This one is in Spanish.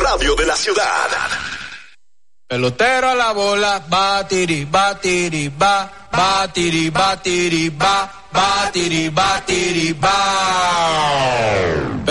radio de la ciudad. Pelotero a la bola, batiri, batiri, ba, batiri, batiri, ba, batiri, batiri, ba.